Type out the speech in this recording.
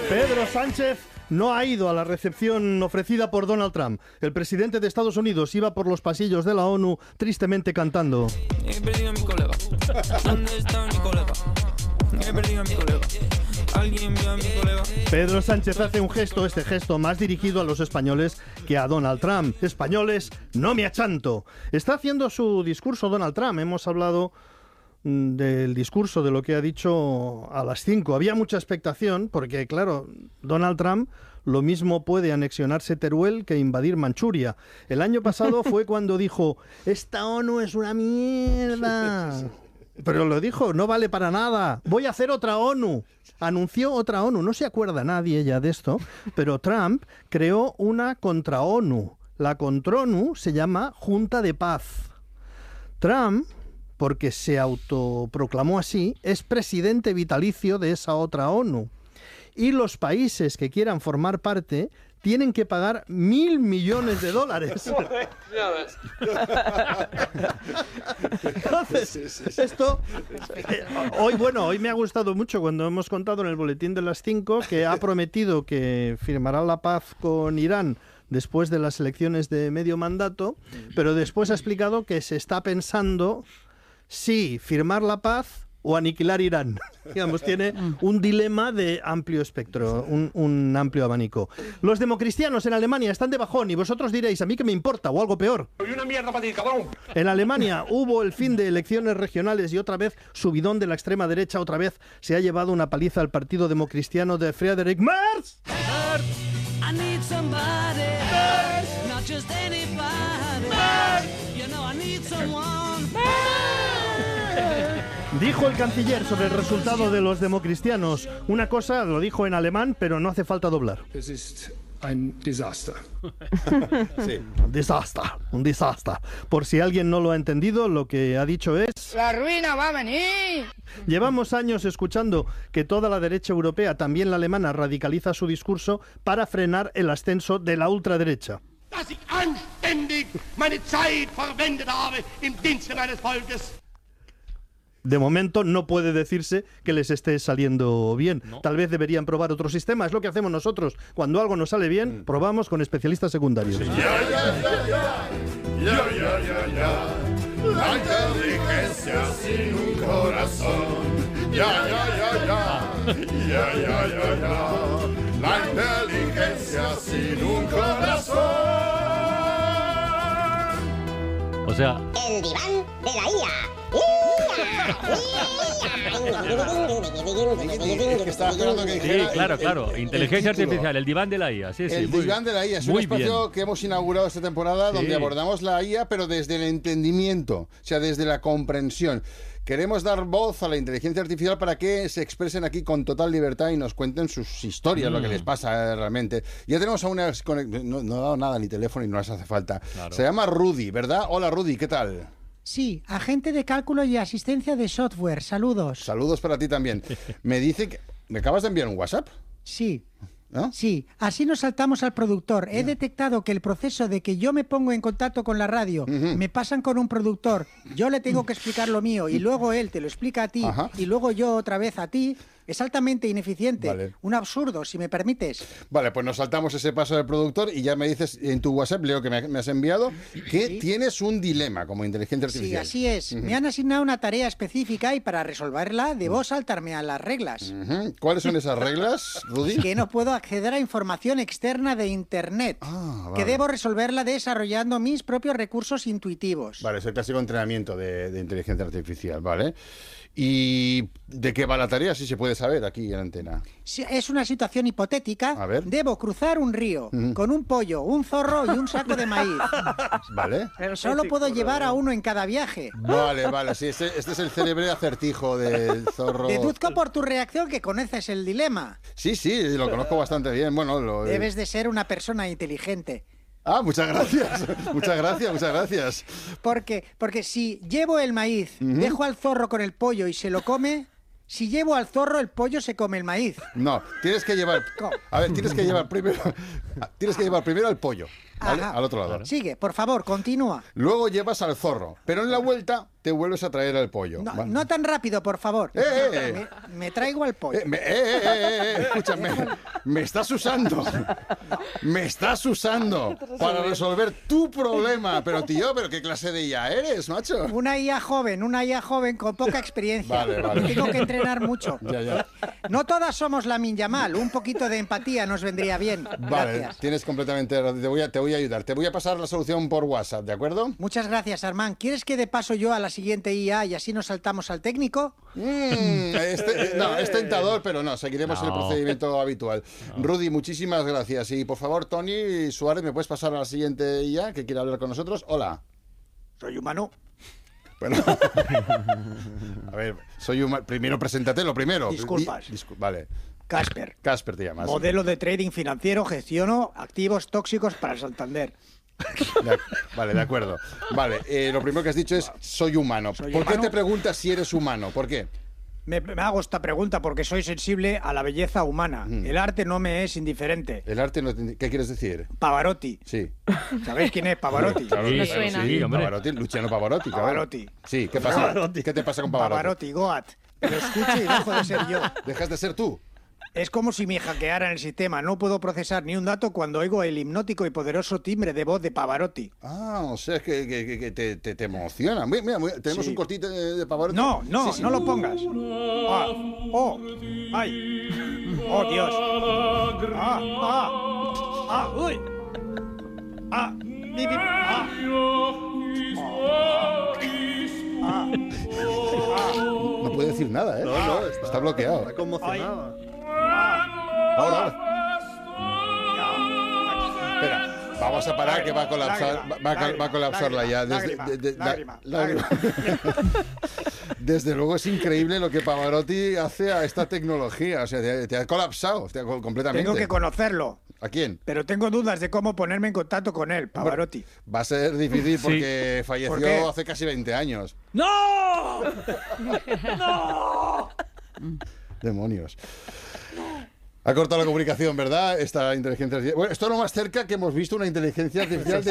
Pedro Sánchez no ha ido a la recepción ofrecida por Donald Trump. El presidente de Estados Unidos iba por los pasillos de la ONU tristemente cantando. He perdido a mi colega. ¿Dónde está mi colega? He perdido a mi colega. ¿Alguien vio a mi colega? Pedro Sánchez hace un gesto, este gesto más dirigido a los españoles que a Donald Trump. Españoles, no me achanto. Está haciendo su discurso Donald Trump. Hemos hablado del discurso, de lo que ha dicho a las 5. Había mucha expectación porque, claro, Donald Trump lo mismo puede anexionarse Teruel que invadir Manchuria. El año pasado fue cuando dijo, esta ONU es una mierda. Pero lo dijo, no vale para nada. Voy a hacer otra ONU. Anunció otra ONU. No se acuerda nadie ya de esto, pero Trump creó una contra-ONU. La contra-ONU se llama Junta de Paz. Trump, porque se autoproclamó así, es presidente vitalicio de esa otra ONU. Y los países que quieran formar parte tienen que pagar $1.000 millones. Entonces, esto... hoy me ha gustado mucho cuando hemos contado en el boletín de las 5 que ha prometido que firmará la paz con Irán después de las elecciones de medio mandato, pero después ha explicado que se está pensando si firmar la paz o aniquilar Irán. Digamos, tiene un dilema de amplio espectro, un amplio abanico. Los democristianos en Alemania están de bajón y vosotros diréis, a mí que me importa, o algo peor. Soy una mierda para ti, cabrón. En Alemania hubo el fin de elecciones regionales y otra vez subidón de la extrema derecha, otra vez se ha llevado una paliza al partido democristiano de Friedrich Merz. I need somebody, Merz. Not just anybody, Merz. You know I need someone, Dijo el canciller sobre el resultado de los democristianos. Una cosa lo dijo en alemán, pero no hace falta doblar. Es ist ein Desaster. Sí, un desastre. Por si alguien no lo ha entendido, lo que ha dicho es... ¡La ruina va a venir! Llevamos años escuchando que toda la derecha europea, también la alemana, radicaliza su discurso para frenar el ascenso de la ultraderecha. Dass ich anständig meine Zeit verwendet habe im Dienste meines Volkes. De momento no puede decirse que les esté saliendo bien. No. Tal vez deberían probar otro sistema. Es lo que hacemos nosotros. Cuando algo nos sale bien, probamos con especialistas secundarios. Sí. Ya. La inteligencia sin un corazón. Ya. La inteligencia sin un corazón. O sea... El diván de la IA. Sí, claro. Inteligencia artificial, el diván de la IA. Sí, el diván de la IA es un espacio que hemos inaugurado esta temporada donde abordamos la IA, pero desde el entendimiento, o sea, desde la comprensión. Queremos dar voz a la inteligencia artificial para que se expresen aquí con total libertad y nos cuenten sus historias, lo que les pasa realmente. Ya tenemos a una... No ha dado nada ni teléfono y no les hace falta. Claro. Se llama Rudy, ¿verdad? Hola, Rudy, ¿qué tal? Sí, agente de cálculo y asistencia de software. Saludos. Saludos para ti también. Me dice que... ¿Me acabas de enviar un WhatsApp? Sí. ¿No? Sí, así nos saltamos al productor. He detectado que el proceso de que yo me pongo en contacto con la radio, me pasan con un productor, yo le tengo que explicar lo mío y luego él te lo explica a ti y luego yo otra vez a ti, es altamente ineficiente. Vale. Un absurdo, si me permites. Vale, pues nos saltamos ese paso del productor y ya me dices en tu WhatsApp, leo que me has enviado, que tienes un dilema como inteligencia artificial. Sí, así es. Me han asignado una tarea específica y para resolverla debo saltarme a las reglas. ¿Cuáles son esas reglas, Rudy? Que no puedo acceder a información externa de Internet. Vale. Que debo resolverla desarrollando mis propios recursos intuitivos. Vale, es el clásico entrenamiento de inteligencia artificial, ¿vale? ¿Y de qué va la tarea, si se puede saber aquí en la antena? Es una situación hipotética. A ver. Debo cruzar un río con un pollo, un zorro y un saco de maíz. Vale. Pero solo puedo llevar a uno en cada viaje. Vale, sí, este es el célebre acertijo del zorro. Deduzco por tu reacción que conoces el dilema. Sí, lo conozco bastante bien. Bueno, Debes de ser una persona inteligente. Ah, muchas gracias. Muchas gracias. Porque si llevo el maíz, dejo al zorro con el pollo y se lo come, si llevo al zorro, el pollo se come el maíz. No, tienes que llevar... A ver, tienes que llevar primero al pollo, ¿vale? Al otro lado. Sigue, por favor, continúa. Luego llevas al zorro, pero en la vuelta te vuelves a traer al pollo. No, ¿vale? no tan rápido, por favor. Me traigo al pollo. Escúchame, me estás usando. Me estás usando para resolver tu problema. Pero tío, ¿pero qué clase de IA eres, macho? Una IA joven con poca experiencia. Vale. Tengo que entrenar mucho. Ya. No todas somos Lamine Yamal. Un poquito de empatía nos vendría bien. Vale, Gracias. tienes completamente razón. Te voy a ayudar. Te voy a pasar la solución por WhatsApp, ¿de acuerdo? Muchas gracias, Armand. ¿Quieres que de paso yo a la siguiente IA y así nos saltamos al técnico? Es tentador, pero no, seguiremos el procedimiento habitual. Rudy, muchísimas gracias. Y por favor, Tony Suárez, ¿me puedes pasar a la siguiente IA que quiere hablar con nosotros? Hola. Soy humano. Bueno, a ver, soy humano. Primero preséntate, lo primero. Disculpas. Vale. Casper. Casper te llamas. Modelo de trading financiero, gestiono activos tóxicos para Santander. Vale, de acuerdo. Vale, lo primero que has dicho es soy humano. ¿Por qué te preguntas si eres humano? ¿Por qué? Me hago esta pregunta porque soy sensible a la belleza humana. El arte no me es indiferente. ¿El arte no ¿Qué quieres decir? Pavarotti. Sí. ¿Sabéis quién es Pavarotti? Claro, Me suena. Sí, hombre. Pavarotti, Luciano Pavarotti. Claro. Pavarotti. Sí, ¿qué pasa? ¿Qué te pasa con Pavarotti? Pavarotti, Goat. Lo escucho y dejo de ser yo. ¿Dejas de ser tú? Es como si me hackearan el sistema. No puedo procesar ni un dato cuando oigo el hipnótico y poderoso timbre de voz de Pavarotti. Ah, o sea, es que te emociona. Mira, tenemos un cortite de Pavarotti. No, Sí. no lo pongas. Ay. Oh, Dios. Uy. No puede decir nada, ¿eh? No, está bloqueado. Está conmocionada. Ahora. Espera, vamos a parar que va a colapsar, va a colapsarla ya. Lágrima. Desde luego es increíble lo que Pavarotti hace a esta tecnología. O sea, te ha colapsado completamente. Tengo que conocerlo. ¿A quién? Pero tengo dudas de cómo ponerme en contacto con él, Pavarotti. Va a ser difícil porque falleció ¿Por qué? hace casi 20 años. ¡No! ¡No! Demonios. Ha cortado la comunicación, ¿verdad? Esta inteligencia artificial. Bueno, esto es lo más cerca que hemos visto una inteligencia artificial